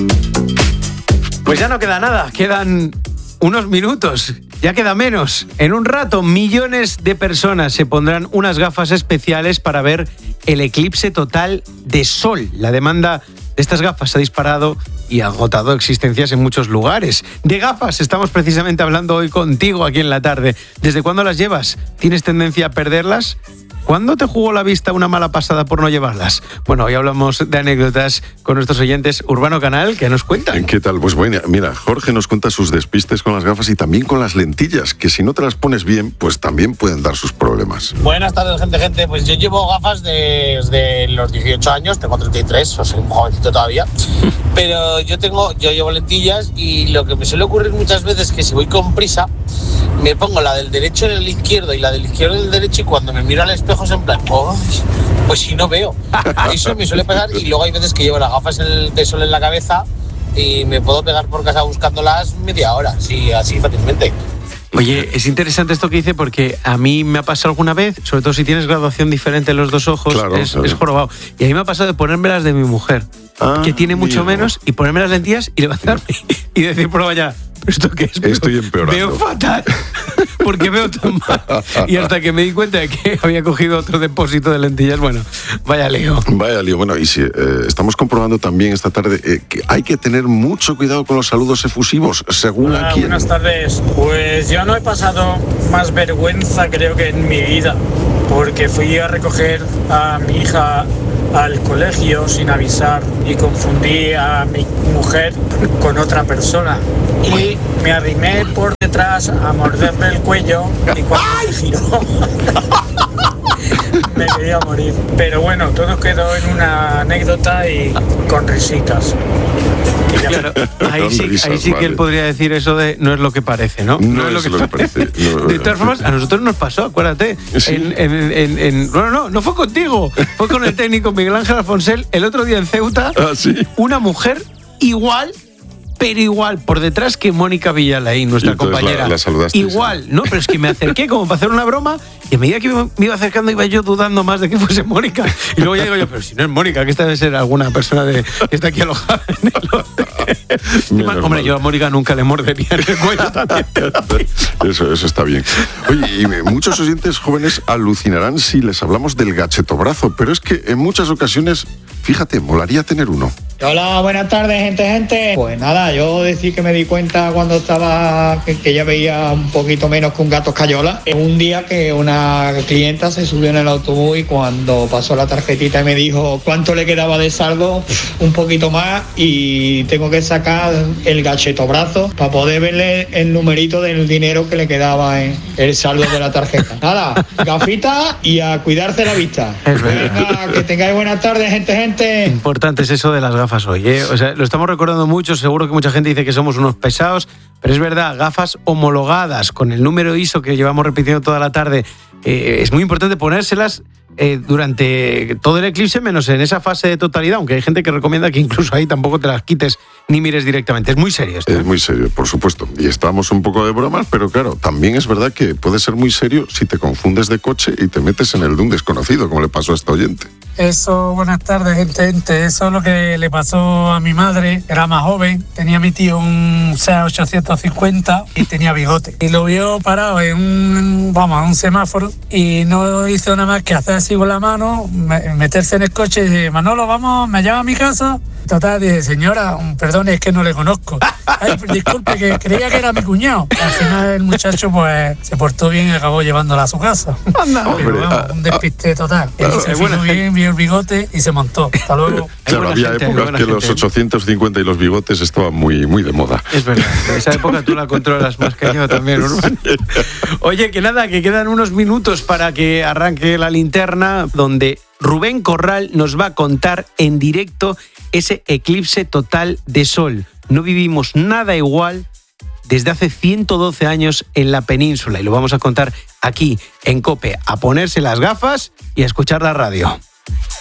Pues ya no queda nada, quedan unos minutos, ya queda menos. En un rato, millones de personas se pondrán unas gafas especiales para ver el eclipse total de sol. La demanda de estas gafas se ha disparado y ha agotado existencias en muchos lugares. De gafas estamos precisamente hablando hoy contigo aquí en la tarde. ¿Desde cuándo las llevas? ¿Tienes tendencia a perderlas? ¿Cuándo te jugó la vista una mala pasada por no llevarlas? Bueno, hoy hablamos de anécdotas con nuestros oyentes. Urbano Canal, ¿qué nos cuentan? ¿Qué tal? Pues bueno, mira, Jorge nos cuenta sus despistes con las gafas y también con las lentillas, que si no te las pones bien, pues también pueden dar sus problemas. Buenas tardes, gente. Pues yo llevo gafas desde los 18 años, tengo 33, o soy un jovencito todavía. Pero yo llevo lentillas y lo que me suele ocurrir muchas veces es que si voy con prisa, me pongo la del derecho en el izquierdo y la del izquierdo en el derecho, y cuando me miro al espejo es en plan, pues si no veo. Eso me suele pasar, y luego hay veces que llevo las gafas de sol en la cabeza y me puedo pegar por casa buscándolas media hora, así fácilmente. Oye, es interesante esto que dice, porque a mí me ha pasado alguna vez, sobre todo si tienes graduación diferente en los dos ojos, claro. Es jorobado. Y a mí me ha pasado de ponerme las de mi mujer, que tiene mucho menos, y ponerme las lentillas y levantarme y decir, por allá, ¿esto qué es? Estoy empeorando. Veo fatal, porque veo tan mal. Y hasta que me di cuenta de que había cogido otro depósito de lentillas, bueno, vaya lío. Vaya lío. Bueno, y si estamos comprobando también esta tarde que hay que tener mucho cuidado con los saludos efusivos, según Hola, a quién. Buenas tardes. Pues yo no he pasado más vergüenza, creo que en mi vida, porque fui a recoger a mi hija al colegio sin avisar y confundí a mi mujer con otra persona y me arrimé por detrás a morderle el cuello y cuando se giró me quería morir. Pero bueno, todo quedó en una anécdota y con risitas. Claro, ahí sí que él podría decir eso de no es lo que parece, ¿no? No es lo que parece. De todas formas, a nosotros nos pasó, acuérdate. ¿Sí? No fue contigo, fue con el técnico Miguel Ángel Alfonsel el otro día en Ceuta. ¿Sí? Una mujer igual, pero igual, por detrás que Mónica Villalain, nuestra compañera. La saludaste. Igual, ¿no? Pero es que me acerqué como para hacer una broma, y a medida que me iba acercando iba yo dudando más de que fuese Mónica. Y luego ya digo yo, pero si no es Mónica, que esta debe ser alguna persona que está aquí alojada en el hotel. Hombre, yo a Mónica nunca le mordería en el cuello también. Eso está bien. Oye, y muchos oyentes jóvenes alucinarán si les hablamos del gachetobrazo, pero es que en muchas ocasiones, fíjate, molaría tener uno. Hola, buenas tardes, gente. Pues nada, yo decir que me di cuenta cuando estaba que ya veía un poquito menos que un gato escayola. Un día que una clienta se subió en el autobús y cuando pasó la tarjetita y me dijo cuánto le quedaba de saldo, un poquito más, y tengo que sacar el gachetobrazo para poder verle el numerito del dinero que le quedaba en el saldo de la tarjeta. Nada, gafita y a cuidarse la vista. Venga, que tengáis buenas tardes, gente. Importante es eso de las gafas hoy, ¿eh? O sea, lo estamos recordando mucho, seguro que mucha gente dice que somos unos pesados, pero es verdad, gafas homologadas con el número ISO que llevamos repitiendo toda la tarde. Es muy importante ponérselas durante todo el eclipse, menos en esa fase de totalidad, aunque hay gente que recomienda que incluso ahí tampoco te las quites ni mires directamente. Es muy serio esto. Es muy serio, por supuesto. Y estamos un poco de bromas, pero claro, también es verdad que puede ser muy serio si te confundes de coche y te metes en el de un desconocido, como le pasó a esta oyente. Eso, buenas tardes, gente. Eso es lo que le pasó a mi madre. Era más joven, tenía mi tío un Seat 850 y tenía bigote. Y lo vio parado en un semáforo y no hizo nada más que hacer así con la mano, meterse en el coche y decir, Manolo, vamos, me lleva a mi casa. Total, dije, señora, perdone, es que no le conozco. Ay, disculpe, que creía que era mi cuñado. Al final el muchacho pues se portó bien y acabó llevándola a su casa. Anda, pero vamos, un despiste total. Se fijó bien, vio el bigote y se montó. Hasta luego. Claro, había épocas que los 850 y los bigotes estaban muy, muy de moda. Es verdad, esa época tú la controlas más que yo también, Urbano. Oye, que nada, que quedan unos minutos para que arranque la linterna, donde Rubén Corral nos va a contar en directo ese eclipse total de sol. No vivimos nada igual desde hace 112 años en la península y lo vamos a contar aquí en COPE. A ponerse las gafas y a escuchar la radio.